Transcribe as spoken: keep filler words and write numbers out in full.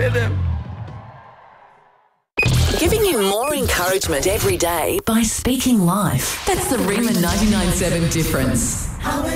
them. Giving you more encouragement every day by speaking life. That's the Rima ninety-nine point seven difference.